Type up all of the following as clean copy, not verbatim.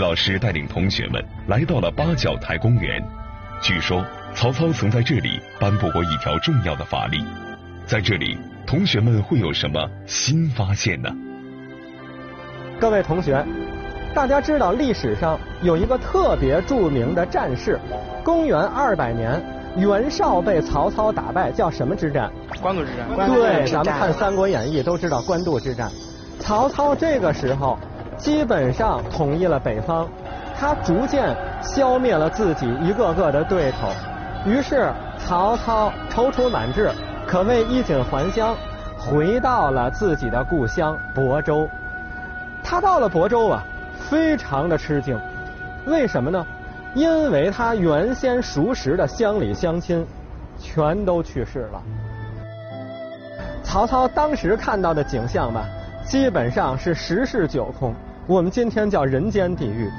老师带领同学们来到了八角台公园。据说曹操曾在这里颁布过一条重要的法令，在这里同学们会有什么新发现呢？ 各位同学，大家知道历史上有一个特别著名的战事，公元200年，袁绍被曹操打败，叫什么之战？ 官渡之战。 对，咱们看《三国演义》都知道官渡之战。曹操这个时候基本上统一了北方，他逐渐消灭了自己一个个的对手，于是曹操踌躇满志，可谓衣锦还乡，回到了自己的故乡亳州。他到了亳州啊，非常的吃惊，为什么呢？因为他原先熟识的乡里乡亲全都去世了。曹操当时看到的景象吧，基本上是十室九空，我们今天叫人间地狱。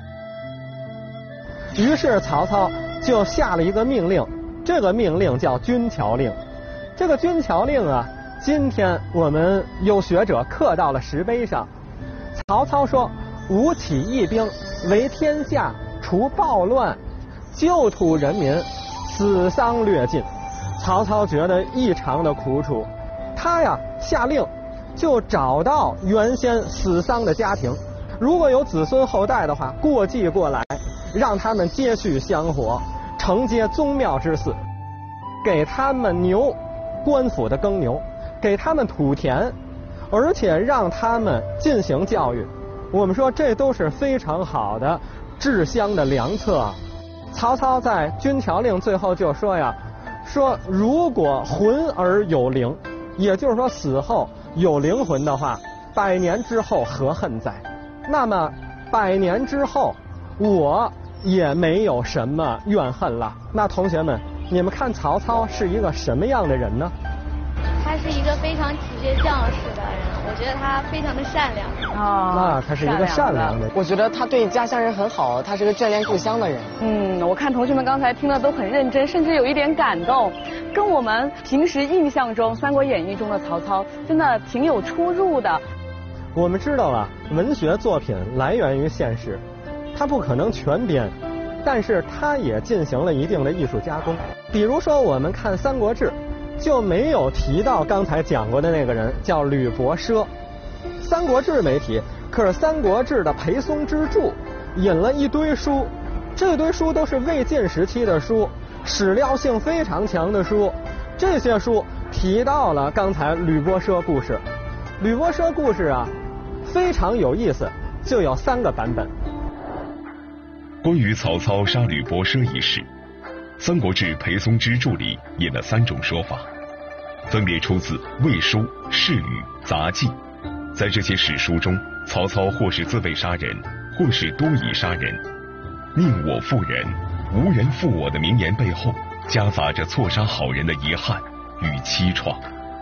于是曹操就下了一个命令，这个命令叫军桥令。这个军桥令啊，今天我们有学者刻到了石碑上。曹操说：吾起义兵，为天下，除暴乱，救土人民，死丧略尽。曹操觉得异常的苦楚，他呀下令就找到原先死丧的家庭，如果有子孙后代的话，过继过来，让他们接续香火，承接宗庙之祀，给他们牛，官府的耕牛，给他们土田，而且让他们进行教育。我们说这都是非常好的治乡的良策。曹操在军桥令最后就说呀，说如果魂而有灵，也就是说死后有灵魂的话，100年之后何恨哉？那么100年之后我也没有什么怨恨了。那同学们，你们看曹操是一个什么样的人呢？ 他是一个非常体贴将士的人，我觉得他非常的善良。 那他是一个善良的人。 我觉得他对家乡人很好，他是个眷恋故乡的人。 我看同学们刚才听的都很认真，甚至有一点感动，跟我们平时印象中《三国演义》中的曹操真的挺有出入的。 我们知道啊，文学作品来源于现实，它不可能全编，但是它也进行了一定的艺术加工。比如说我们看《三国志》，就没有提到刚才讲过的那个人，叫吕伯奢。《三国志》没提，可是《三国志》的裴松之注引了一堆书，这堆书都是魏晋时期的书，史料性非常强的书。这些书提到了刚才吕伯奢故事。吕伯奢故事啊，非常有意思，就有3个版本。 关于曹操杀吕伯奢一事，《三国志·裴松之注》里引了3种说法，分别出自《魏书》《释语》《杂记》。在这些史书中，曹操或是自卫杀人，或是多疑杀人。宁我负人，无人负我的名言背后，夹杂着错杀好人的遗憾与凄怆。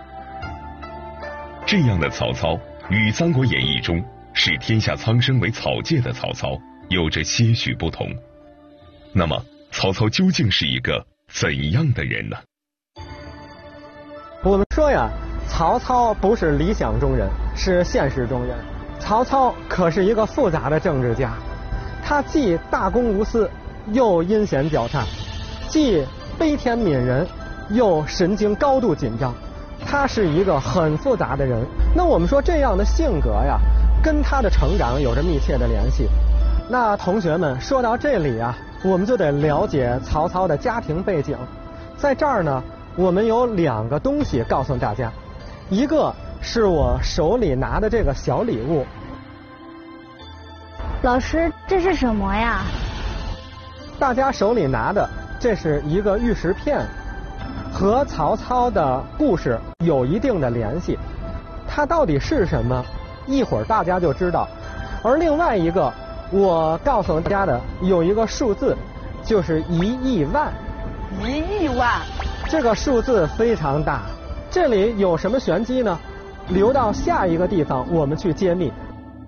这样的曹操与《三国演义》中视天下苍生为草芥的曹操有着些许不同。那么曹操究竟是一个怎样的人呢？ 我们说呀，曹操不是理想中人，是现实中人。曹操可是一个复杂的政治家，他既大公无私，又阴险狡诈，既悲天悯人，又神经高度紧张。他是一个很复杂的人。那我们说这样的性格呀，跟他的成长有着密切的联系。那同学们，说到这里啊，我们就得了解曹操的家庭背景。在这儿呢，我们有2个东西告诉大家，一个是我手里拿的这个小礼物。 老师，这是什么呀？ 大家手里拿的这是一个玉石片，和曹操的故事有一定的联系。它到底是什么，一会儿大家就知道。而另外一个我告诉大家的有一个数字，就是1亿万。 1亿万， 这个数字非常大，这里有什么玄机呢？留到下一个地方我们去揭秘。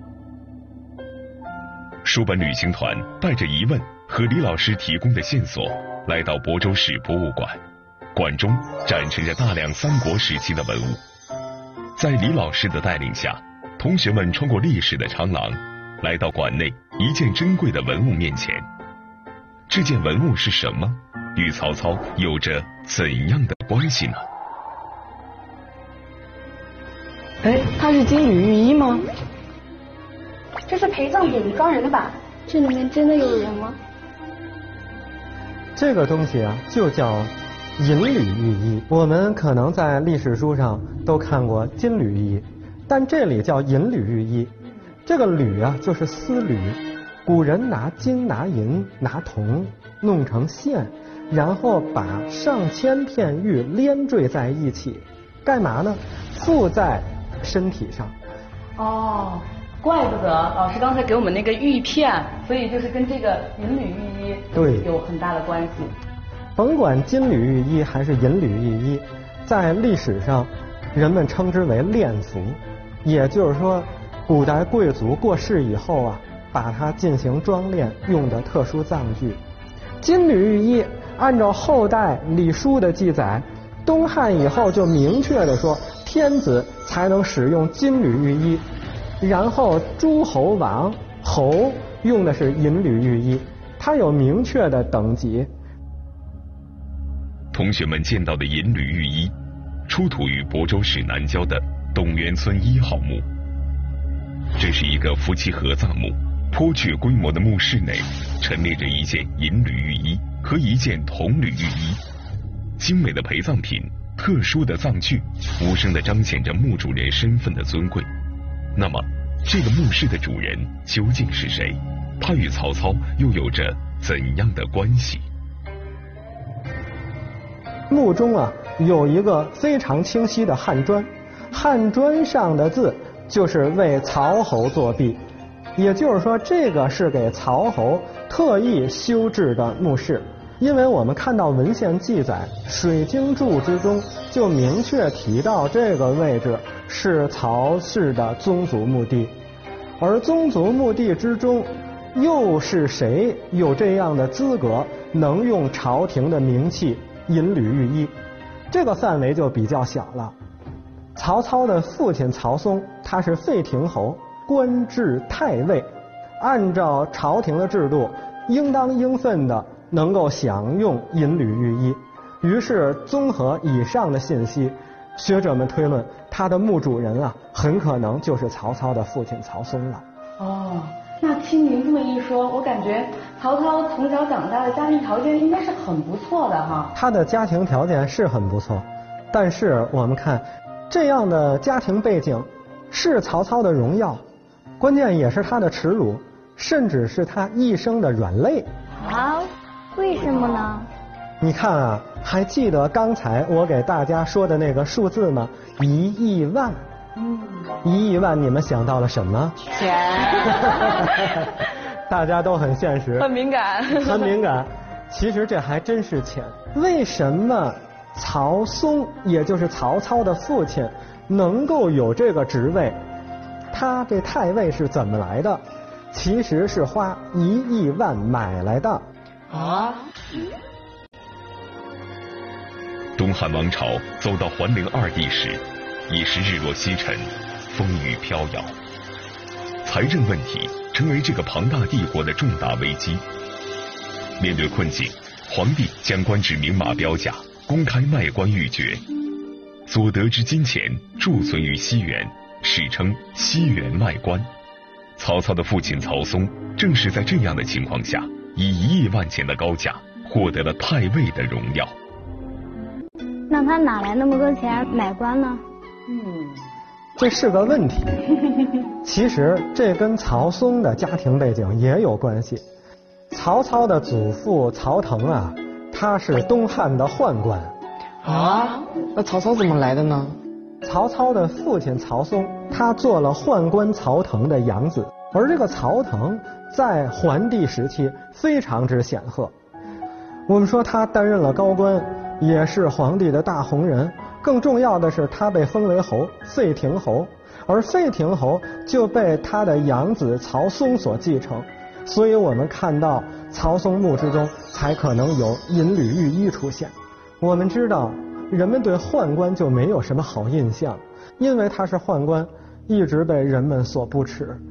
书本旅行团带着疑问和李老师提供的线索，来到亳州市博物馆。馆中展陈着大量三国时期的文物。在李老师的带领下，同学们穿过历史的长廊， 来到馆内一件珍贵的文物面前。这件文物是什么？与曹操有着怎样的关系呢？ 哎，它是金缕玉衣吗？ 这是陪葬品装人的吧？ 这里面真的有人吗？ 这个东西啊，就叫银缕玉衣。我们可能在历史书上都看过金缕衣，但这里叫银缕玉衣。这个缕啊，就是丝缕。古人拿金、拿银、拿铜弄成线，然后把上千片玉连缀在一起，干嘛呢？附在身体上。 哦，怪不得老师刚才给我们那个玉片，所以就是跟这个银缕玉衣对有很大的关系。 甭管金缕玉衣还是银缕玉衣，在历史上人们称之为殓服，也就是说古代贵族过世以后啊，把它进行装殓用的特殊葬具。金缕玉衣按照后代礼书的记载，东汉以后就明确的说天子才能使用金缕玉衣，然后诸侯王侯用的是银缕玉衣，它有明确的等级。 同学们见到的银缕玉衣出土于亳州市南郊的董源村1号墓。这是一个夫妻合葬墓，颇具规模的墓室内陈列着一件银缕玉衣和一件铜缕玉衣，精美的陪葬品，特殊的葬具，无声地彰显着墓主人身份的尊贵。那么这个墓室的主人究竟是谁？他与曹操又有着怎样的关系？ 墓中啊有一个非常清晰的汉砖，汉砖上的字就是为曹侯作壁，也就是说这个是给曹侯特意修制的墓室。因为我们看到文献记载，水经注之中就明确提到这个位置是曹氏的宗族墓地，而宗族墓地之中又是谁有这样的资格能用朝廷的名器银缕玉衣？这个范围就比较小了。曹操的父亲曹嵩，他是废亭侯，官至太尉，按照朝廷的制度，应当应分的能够享用银缕玉衣。于是综合以上的信息，学者们推论，他的墓主人啊，很可能就是曹操的父亲曹嵩了。 哦，那听您这么一说，我感觉曹操从小长大的家庭条件应该是很不错的哈。 他的家庭条件是很不错，但是我们看这样的家庭背景是曹操的荣耀，关键也是他的耻辱，甚至是他一生的软肋。 啊？为什么呢？ 你看啊，还记得刚才我给大家说的那个数字吗？1亿万。1亿万，你们想到了什么？ 钱。 大家都很现实， 很敏感， 很敏感。其实这还真是钱。为什么曹嵩，也就是曹操的父亲，能够有这个职位？他这太尉是怎么来的？其实是花1亿万买来的。 啊？ 东汉王朝走到桓灵2帝时，已是日落西沉，风雨飘摇，财政问题成为这个庞大帝国的重大危机。面对困境，皇帝将官至明码标价，公开卖官鬻爵，所得之金钱贮存于西园，史称西园卖官。曹操的父亲曹嵩正是在这样的情况下，以1亿万钱的高价获得了太尉的荣耀。 那他哪来那么多钱买官呢？ 这是个问题。其实这跟曹嵩的家庭背景也有关系。曹操的祖父曹腾啊，他是东汉的宦官。 啊？那曹操怎么来的呢？ 曹操的父亲曹嵩，他做了宦官曹腾的养子，而这个曹腾在桓帝时期非常之显赫。我们说他担任了高官，也是皇帝的大红人，更重要的是他被封为侯，废亭侯，而废亭侯就被他的养子曹嵩所继承，所以我们看到曹嵩墓之中才可能有银缕玉衣出现。我们知道人们对宦官就没有什么好印象，因为他是宦官，一直被人们所不齿。